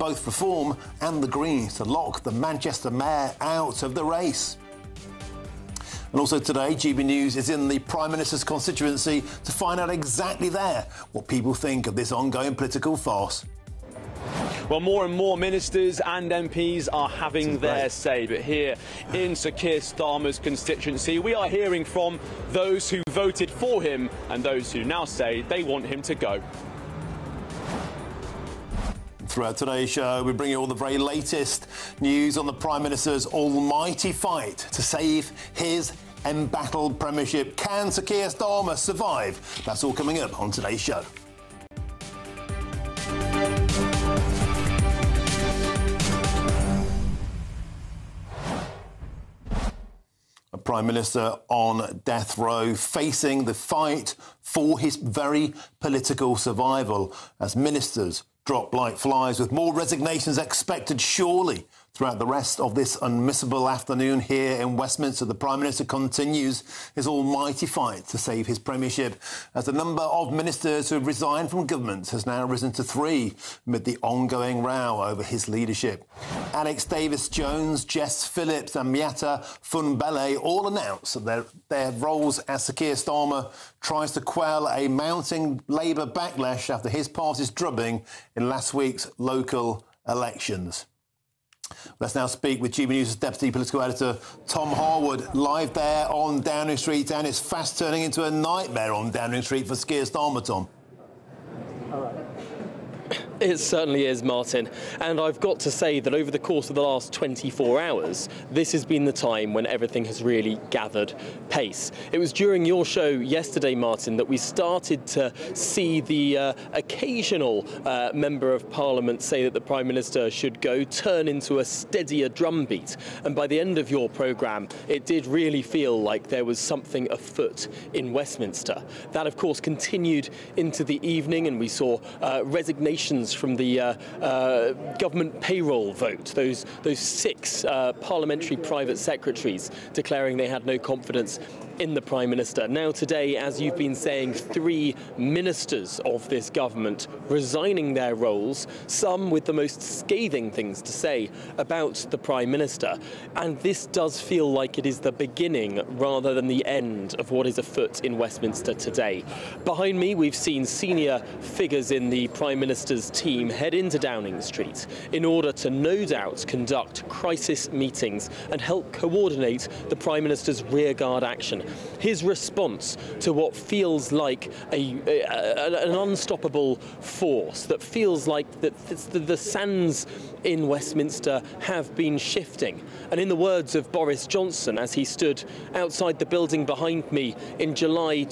both Reform and the Greens to lock the Manchester Mayor out of the race. And also today, GB News is in the Prime Minister's constituency to find out exactly there what people think of this ongoing political farce. Well, more and more ministers and MPs are having their say, but here in Sir Keir Starmer's constituency, we are hearing from those who voted for him and those who now say they want him to go. Throughout today's show, we bring you all the very latest news on the Prime Minister's almighty fight to save his embattled premiership. Can Sir Keir Starmer survive? That's all coming up on today's show. A Prime Minister on death row facing the fight for his very political survival as ministers drop like flies, with more resignations expected surely throughout the rest of this unmissable afternoon here in Westminster. The Prime Minister continues his almighty fight to save his premiership as the number of ministers who have resigned from government has now risen to 3 amid the ongoing row over his leadership. Alex Davis-Jones, Jess Phillips and Miata Funbele all announced that their roles as Sir Keir Starmer tries to quell a mounting Labour backlash after his party's drubbing in last week's local elections. Let's now speak with GB News' Deputy Political Editor Tom Harwood, live there on Downing Street, and it's fast turning into a nightmare on Downing Street for Keir Starmer, Tom. It certainly is, Martin. And I've got to say that over the course of the last 24 hours, this has been the time when everything has really gathered pace. It was during your show yesterday, Martin, that we started to see the occasional Member of Parliament say that the Prime Minister should go, turn into a steadier drumbeat. And by the end of your programme, it did really feel like there was something afoot in Westminster. That, of course, continued into the evening, and we saw resignations from the government payroll vote, those 6 parliamentary private secretaries declaring they had no confidence in the Prime Minister. Now today, as you've been saying, 3 ministers of this government resigning their roles, some with the most scathing things to say about the Prime Minister. And this does feel like it is the beginning rather than the end of what is afoot in Westminster today. Behind me, we've seen senior figures in the Prime Minister's team head into Downing Street in order to no doubt conduct crisis meetings and help coordinate the Prime Minister's rearguard action. His response to what feels like an unstoppable force, that feels like the sands in Westminster have been shifting. And in the words of Boris Johnson, as he stood outside the building behind me in July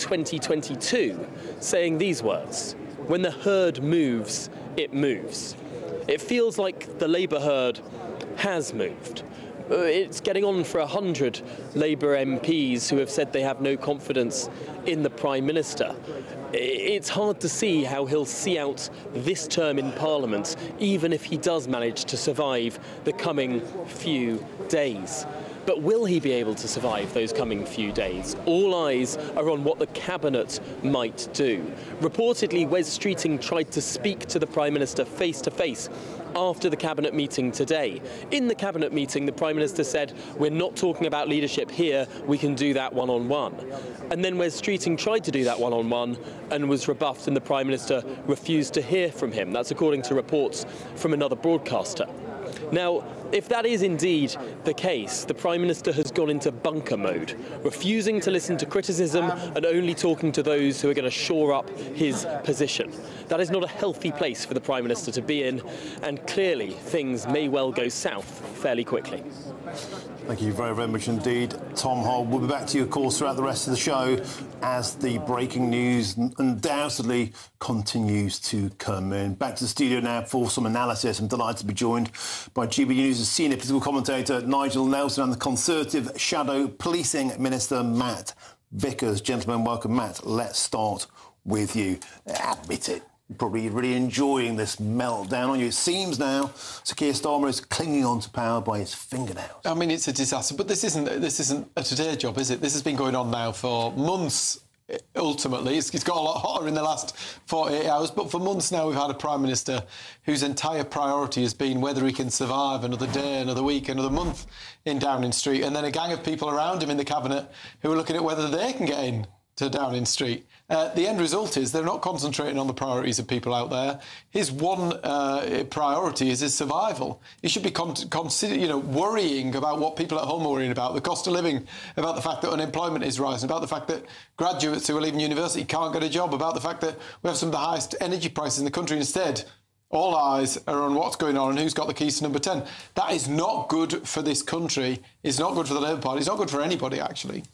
2022, saying these words: "When the herd moves, it moves." It feels like the Labour herd has moved. It's getting on for 100 Labour MPs who have said they have no confidence in the Prime Minister. It's hard to see how he'll see out this term in Parliament, even if he does manage to survive the coming few days. But will he be able to survive those coming few days? All eyes are on what the Cabinet might do. Reportedly, Wes Streeting tried to speak to the Prime Minister face-to-face after the Cabinet meeting today. In the Cabinet meeting, the Prime Minister said, "We're not talking about leadership here, we can do that one-on-one." And then Wes Streeting tried to do that one-on-one and was rebuffed, and the Prime Minister refused to hear from him. That's according to reports from another broadcaster. Now, if that is indeed the case, the Prime Minister has gone into bunker mode, refusing to listen to criticism and only talking to those who are going to shore up his position. That is not a healthy place for the Prime Minister to be in, and clearly things may well go south fairly quickly. Thank you very, very much indeed, Tom Hall. We'll be back to you, of course, throughout the rest of the show as the breaking news undoubtedly continues to come in. Back to the studio now for some analysis. I'm delighted to be joined by GB News' senior political commentator Nigel Nelson and the Conservative Shadow Policing Minister Matt Vickers. Gentlemen, welcome. Matt, let's start with you. Admit it. You're probably really enjoying this meltdown on you. It seems now Sir Keir Starmer is clinging on to power by his fingernails. I mean, it's a disaster, but this isn't a today job, is it? This has been going on now for months. ultimately. It's got a lot hotter in the last 48 hours, but for months now we've had a Prime Minister whose entire priority has been whether he can survive another day, another week, another month in Downing Street, and then a gang of people around him in the Cabinet who are looking at whether they can get in to Downing Street. The end result is they're not concentrating on the priorities of people out there. His one priority is his survival. He should be worrying about what people at home are worrying about, the cost of living, about the fact that unemployment is rising, about the fact that graduates who are leaving university can't get a job, about the fact that we have some of the highest energy prices in the country. Instead, all eyes are on what's going on and who's got the keys to number 10. That is not good for this country. It's not good for the Labour Party. It's not good for anybody, actually.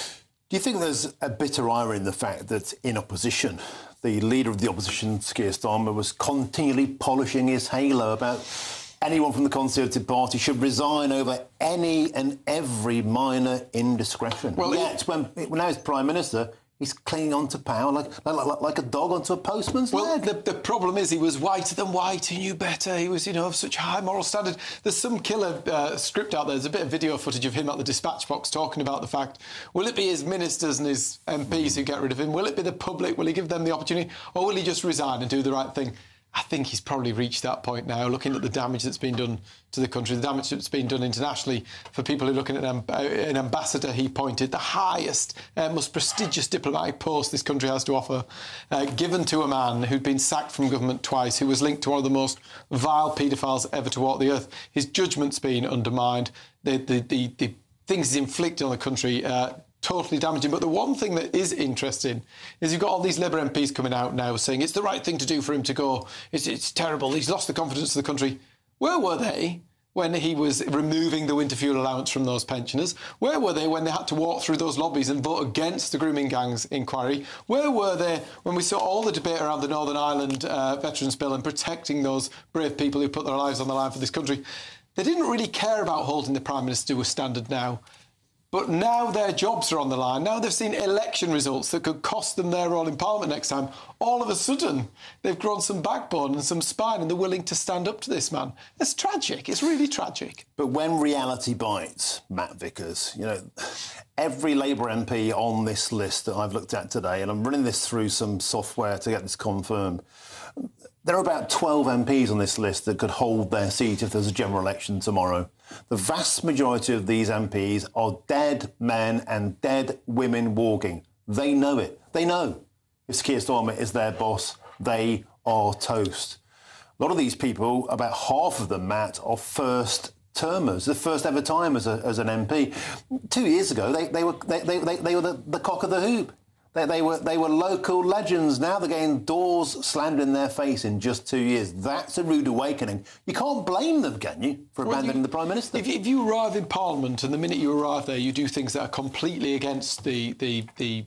Do you think there's a bitter irony in the fact that in opposition, the leader of the opposition, Keir Starmer, was continually polishing his halo about anyone from the Conservative Party should resign over any and every minor indiscretion? Well, yet, when now he's Prime Minister, he's clinging on to power like a dog onto a postman's leg. Well, the problem is he was whiter than white. He knew better. He was, of such high moral standard. There's some killer script out there. There's a bit of video footage of him at the dispatch box talking about the fact, will it be his ministers and his MPs who get rid of him? Will it be the public? Will he give them the opportunity? Or will he just resign and do the right thing? I think he's probably reached that point now, looking at the damage that's been done to the country, the damage that's been done internationally for people who are looking at an ambassador he appointed, the highest, most prestigious diplomatic post this country has to offer, given to a man who'd been sacked from government twice, who was linked to one of the most vile paedophiles ever to walk the earth. His judgment's been undermined. The things he's inflicted on the country totally damaging. But the one thing that is interesting is you've got all these Labour MPs coming out now saying it's the right thing to do for him to go. It's terrible. He's lost the confidence of the country. Where were they when he was removing the winter fuel allowance from those pensioners? Where were they when they had to walk through those lobbies and vote against the grooming gangs inquiry? Where were they when we saw all the debate around the Northern Ireland Veterans Bill and protecting those brave people who put their lives on the line for this country? They didn't really care about holding the Prime Minister to a standard now. But now their jobs are on the line. Now they've seen election results that could cost them their role in Parliament next time. All of a sudden, they've grown some backbone and some spine and they're willing to stand up to this man. It's tragic. It's really tragic. But when reality bites, Matt Vickers, every Labour MP on this list that I've looked at today, and I'm running this through some software to get this confirmed, there are about 12 MPs on this list that could hold their seat if there's a general election tomorrow. The vast majority of these MPs are dead men and dead women walking. They know it. They know if Keir Starmer is their boss, they are toast. A lot of these people, about half of them, Matt, are first-termers, the first ever time as an MP. 2 years ago, they were the cock of the hoop. They were local legends. Now they're getting doors slammed in their face in just 2 years. That's a rude awakening. You can't blame them, can you, for abandoning the Prime Minister? If you arrive in Parliament and the minute you arrive there, you do things that are completely against the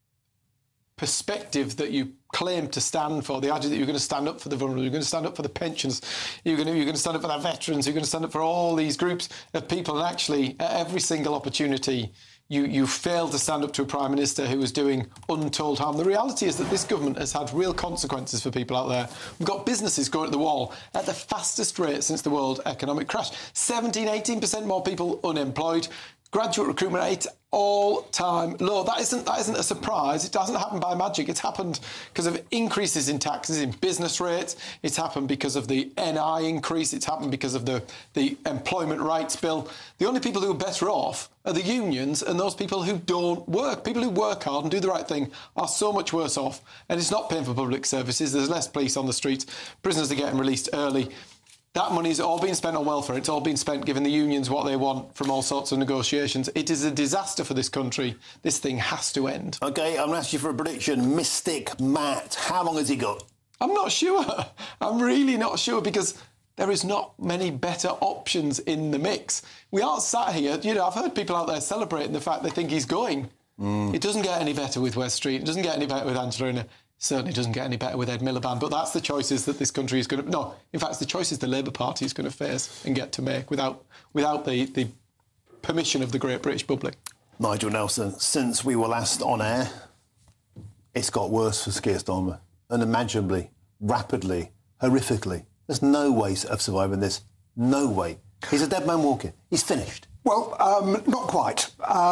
perspective that you claim to stand for, the idea that you're going to stand up for the vulnerable, you're going to stand up for the pensioners, you're going to stand up for the veterans, you're going to stand up for all these groups of people, and actually at every single opportunity you fail to stand up to a Prime Minister who is doing untold harm. The reality is that this government has had real consequences for people out there. We've got businesses going to the wall at the fastest rate since the world economic crash. 17-18% more people unemployed. Graduate recruitment rate all-time low. That isn't a surprise. It doesn't happen by magic. It's happened because of increases in taxes, in business rates. It's happened because of the NI increase. It's happened because of the Employment Rights Bill. The only people who are better off are the unions and those people who don't work. People who work hard and do the right thing are so much worse off. And it's not paying for public services. There's less police on the streets. Prisoners are getting released early. That money's all been spent on welfare. It's all been spent giving the unions what they want from all sorts of negotiations. It is a disaster for this country. This thing has to end. OK, I'm going to ask you for a prediction. Mystic Matt, how long has he got? I'm not sure. I'm really not sure because there is not many better options in the mix. We aren't sat here... I've heard people out there celebrating the fact they think he's going. It doesn't get any better with West Street. It doesn't get any better with Angelina. Certainly doesn't get any better with Ed Miliband, but that's the choices that this country is going to... No, in fact, it's the choices the Labour Party is going to face and get to make without the permission of the great British public. Nigel Nelson, since we were last on air, it's got worse for Keir Starmer. Unimaginably, rapidly, horrifically. There's no way of surviving this. No way. He's a dead man walking. He's finished. Well, not quite.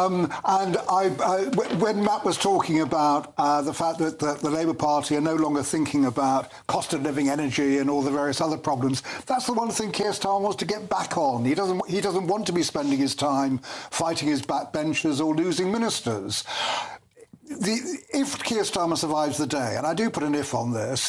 When Matt was talking about the fact that the Labour Party are no longer thinking about cost of living, energy and all the various other problems, that's the one thing Keir Starmer wants to get back on. He doesn't want to be spending his time fighting his backbenchers or losing ministers. If Keir Starmer survives the day, and I do put an if on this,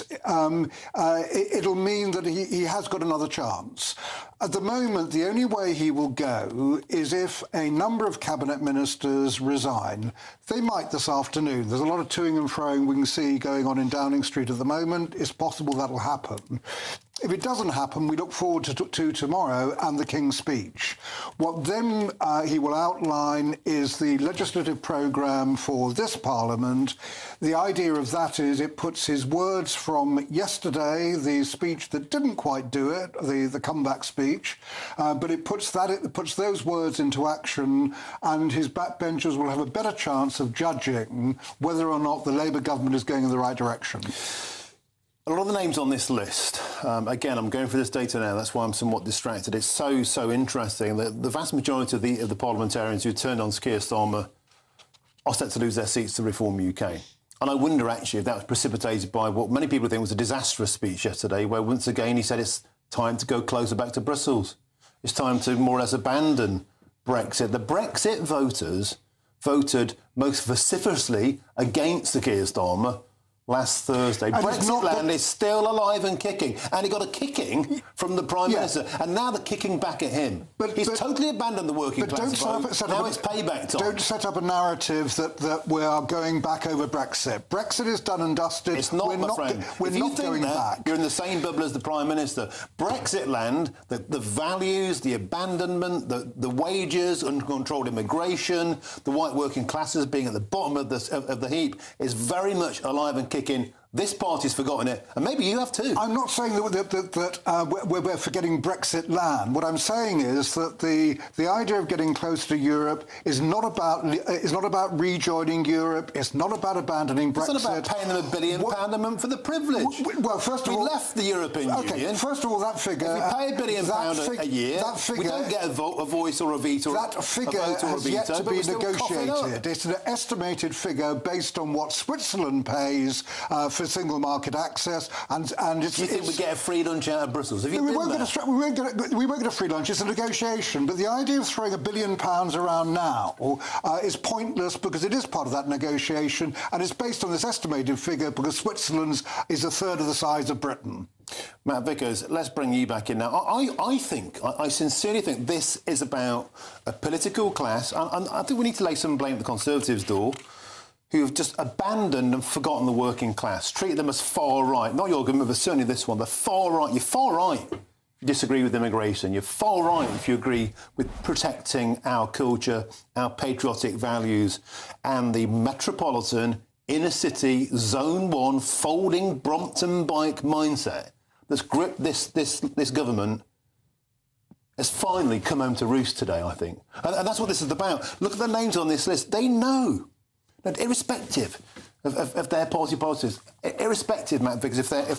it'll mean that he has got another chance. At the moment, the only way he will go is if a number of cabinet ministers resign. They might this afternoon. There's a lot of toing and froing we can see going on in Downing Street at the moment. It's possible that'll happen. If it doesn't happen, we look forward to tomorrow and the King's speech. What then he will outline is the legislative programme for this Parliament. The idea of that is it puts his words from yesterday, the speech that didn't quite do it, the comeback speech, but it puts those words into action, and his backbenchers will have a better chance of judging whether or not the Labour government is going in the right direction. A lot of the names on this list, again, I'm going for this data now, that's why I'm somewhat distracted. It's so interesting that the vast majority of the parliamentarians who turned on Keir Starmer are set to lose their seats to Reform UK. And I wonder, actually, if that was precipitated by what many people think was a disastrous speech yesterday, where once again he said it's time to go closer back to Brussels. It's time to more or less abandon Brexit. The Brexit voters voted most vociferously against the Keir Starmer last Thursday. Brexit land is still alive and kicking. And he got a kicking from the Prime Minister. And now they're kicking back at him. He's totally abandoned the working class vote. Now it's payback time. Don't set up a narrative that we are going back over Brexit. Brexit is done and dusted. It's not, my friend. We're not going back. You're in the same bubble as the Prime Minister. Brexit land, the values, the abandonment, the wages, uncontrolled immigration, the white working classes being at the bottom of the heap is very much alive and kicking. This party's forgotten it, and maybe you have too. I'm not saying that we're forgetting Brexit land. What I'm saying is that the idea of getting close to Europe is not about rejoining Europe. It's not about abandoning Brexit. It's not about paying them £1 billion a month for the privilege. Well, first of all, we left the European Union. First of all, that figure. If we pay £1 billion a year, we don't get a voice or a veto. That figure has yet to be negotiated. It's an estimated figure based on what Switzerland pays for single market access, and it's. You think we get a free lunch out of Brussels? Have you we won't get a free lunch. It's a negotiation, but the idea of throwing £1 billion around now is pointless because it is part of that negotiation, and it's based on this estimated figure because Switzerland's is a third of the size of Britain. Matt Vickers, let's bring you back in now. I sincerely think this is about a political class, and I think we need to lay some blame at the Conservatives' door, who have just abandoned and forgotten the working class, treated them as far right. Not your government, but certainly this one. The far right. You're far right if you disagree with immigration. You're far right if you agree with protecting our culture, our patriotic values, and the metropolitan, inner-city, Zone 1, folding Brompton bike mindset that's gripped this government has finally come home to roost today, I think. And that's what this is about. Look at the names on this list. They know. Irrespective of their party politics, irrespective, Matt Vickers,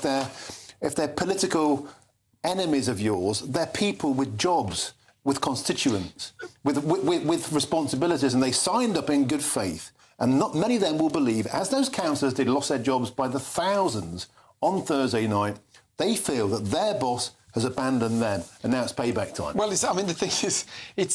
if they're political enemies of yours, they're people with jobs, with constituents, with responsibilities, and they signed up in good faith. And not many of them will believe, as those councillors did, lost their jobs by the thousands on Thursday night. They feel that their boss has abandoned them, and now it's payback time. Well, the thing is,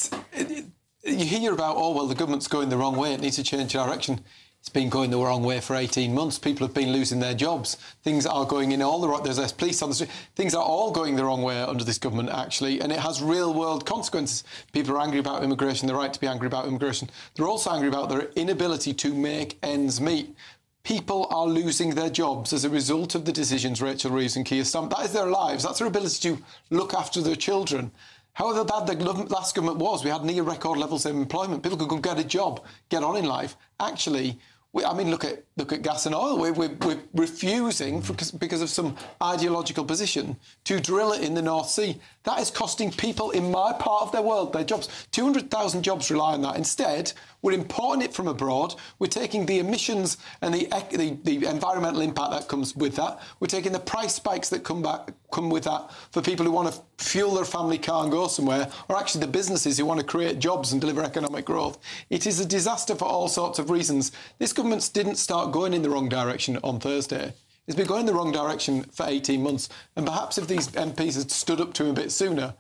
you hear about, the government's going the wrong way, it needs to change direction. It's been going the wrong way for 18 months. People have been losing their jobs. Things are going in all the right... There's less police on the street. Things are all going the wrong way under this government, actually, and it has real-world consequences. People are angry about immigration. They're right to be angry about immigration. They're also angry about their inability to make ends meet. People are losing their jobs as a result of the decisions Rachel Reeves and Keir Starmer. That is their lives. That's their ability to look after their children. However bad the last government was, we had near record levels of employment. People could go get a job, get on in life. Actually, look at gas and oil. We're refusing, because of some ideological position, to drill it in the North Sea. That is costing people in my part of their world their jobs. 200,000 jobs rely on that. Instead, we're importing it from abroad. We're taking the emissions and the environmental impact that comes with that. We're taking the price spikes that come come with that for people who want to fuel their family car and go somewhere, or actually the businesses who want to create jobs and deliver economic growth. It is a disaster for all sorts of reasons. This government didn't start going in the wrong direction on Thursday. It's been going in the wrong direction for 18 months. And perhaps if these MPs had stood up to him a bit sooner,